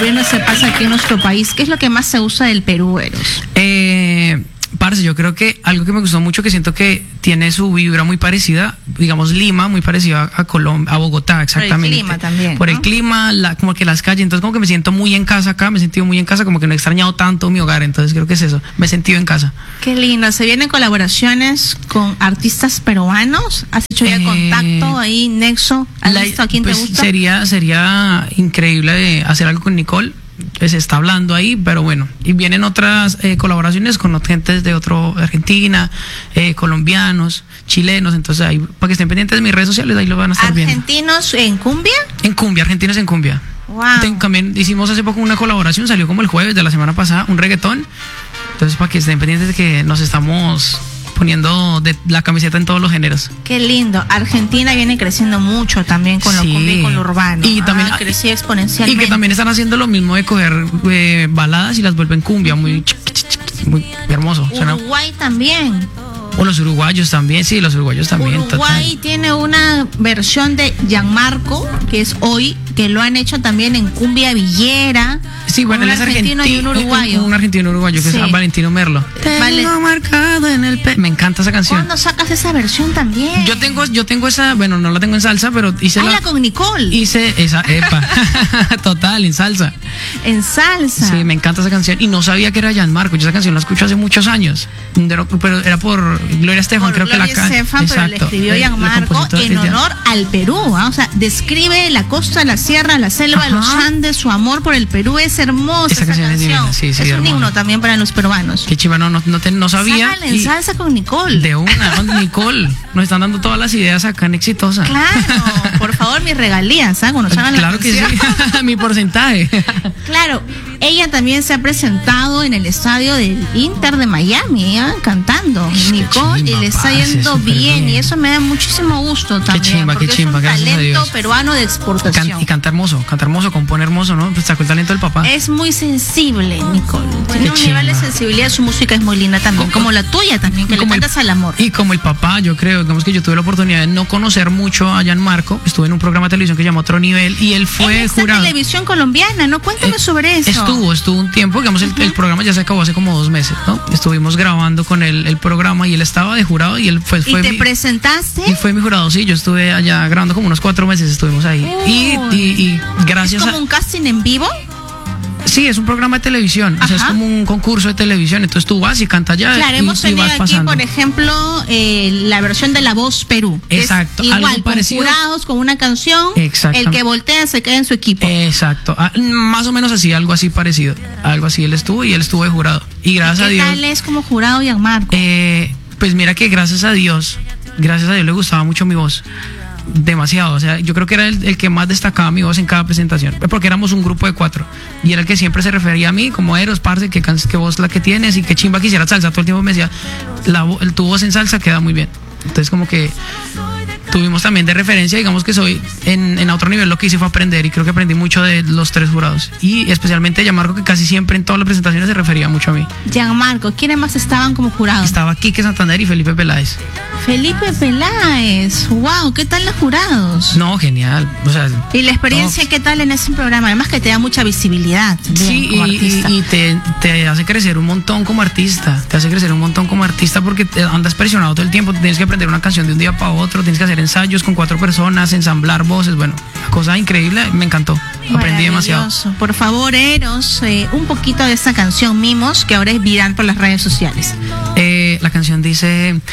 descubriendo ese pasa aquí en nuestro país. ¿Qué es lo que más se usa del Perú, Eros? Parce, yo creo que algo que me gustó mucho, que siento que tiene su vibra muy parecida, digamos Lima, muy parecida a Colombia, a Bogotá, exactamente. Por el clima también, por ¿no? el clima, como que las calles, entonces como que me siento muy en casa acá, me he sentido muy en casa, como que no he extrañado tanto mi hogar, entonces creo que es eso, me he sentido en casa. Qué lindo. ¿Se vienen colaboraciones con artistas peruanos? ¿Has hecho ya contacto ahí, nexo? ¿Has visto a quién pues te gusta? Sería increíble hacer algo con Nicole. Se está hablando ahí, pero bueno, y vienen otras colaboraciones con gentes de Argentina, colombianos, chilenos, entonces ahí, para que estén pendientes de mis redes sociales, ahí lo van a estar viendo. ¿Argentinos en cumbia? En cumbia, argentinos en cumbia. Wow. También hicimos hace poco una colaboración, salió como el jueves de la semana pasada, un reggaetón, entonces para que estén pendientes de que nos estamos poniendo de la camiseta en todos los géneros. Qué lindo. Argentina viene creciendo mucho también con lo cumbia y con lo urbano. Y también creció exponencialmente. Y que también están haciendo lo mismo de coger baladas y las vuelven cumbia, muy hermoso. Uruguay también. O los uruguayos también, sí, los uruguayos también. Uruguay total. Tiene una versión de Gianmarco, que es hoy, que lo han hecho también en cumbia villera. Sí, bueno, él es argentino y un uruguayo. Un argentino uruguayo, que es Valentino Merlo. Tengo marcado en el me encanta esa canción. ¿Cuándo sacas esa versión también? Yo tengo esa, bueno, no la tengo en salsa, pero hice la con Nicole. Hice esa, total, en salsa. En salsa. Sí, me encanta esa canción. Y no sabía que era Gianmarco. Yo esa canción la escucho hace muchos años. Pero era por Gloria Estefan, creo Gloria que la Estefan, pero le escribió Gianmarco en honor al Perú, ¿eh? O sea, describe la costa, la sierra, la selva, los Andes, su amor por el Perú. Es hermosa esa canción. Es un himno también para los peruanos. Qué chiva, no sabía. Sácala en salsa con Nicole. De una, Nicole. Nos están dando todas las ideas acá en Exitosa. Claro, por favor, mis regalías, ¿sabes? Cuando salgan claro que sí, mi porcentaje. Claro, ella también se ha presentado en el estadio del Inter de Miami, cantando. Nicole, y le está yendo bien, y eso me da muchísimo gusto también. Qué chimba, es un talento a peruano de exportación. Y canta hermoso, compone hermoso, ¿no? Pues sacó el talento del papá. Es muy sensible, Nicole. Tiene un nivel de sensibilidad, su música es muy linda también, como la tuya también, que le cantas al amor. Y como el papá, yo creo, digamos que yo tuve la oportunidad de no conocer mucho a Gianmarco, estuve en un programa de televisión que se llama Otro Nivel, y él fue jurado. Televisión colombiana, ¿no? Cuéntame sobre eso. Estuvo un tiempo, digamos, el programa ya se acabó hace como 2 meses, ¿no? Estuvimos grabando con él el programa y él estaba de jurado y él fue ¿Y te presentaste? Y fue mi jurado, sí, yo estuve allá grabando como unos 4 meses, estuvimos ahí. Y gracias ¿Es como un casting en vivo? Sí, es un programa de televisión, o sea, es como un concurso de televisión, entonces tú vas y cantas ya. Claro, hemos tenido aquí, por ejemplo, la versión de La Voz Perú. Exacto, igual, algo parecido. Con jurados, con una canción, el que voltea se queda en su equipo. Exacto, más o menos así, algo así parecido, algo así, él estuvo de jurado. Y gracias a Dios. ¿Qué tal es como jurado, Gianmarco? Pues mira que gracias a Dios le gustaba mucho mi voz. Demasiado, o sea, yo creo que era el que más destacaba mi voz en cada presentación, porque éramos un grupo de 4 y era el que siempre se refería a mí como Eros, parce, que voz la que tienes y que chimba quisiera salsa, todo el tiempo me decía, tu voz en salsa queda muy bien, entonces como que tuvimos también de referencia, digamos que soy en Otro Nivel, lo que hice fue aprender y creo que aprendí mucho de los 3 jurados y especialmente de Gianmarco, que casi siempre en todas las presentaciones se refería mucho a mí. Gianmarco, ¿quiénes más estaban como jurados? Estaba Quique Santander y Felipe Peláez. Felipe Peláez, wow, ¿qué tal los jurados? No, genial, o sea. ¿Y la experiencia qué tal en ese programa? Además que te da mucha visibilidad. Sí, y te hace crecer un montón como artista, porque andas presionado todo el tiempo, tienes que aprender una canción de un día para otro, tienes que hacer ensayos con 4 personas, ensamblar voces, bueno, cosa increíble, me encantó, aprendí demasiado. Por favor, Eros, un poquito de esta canción Mimos, que ahora es viral por las redes sociales. La canción dice: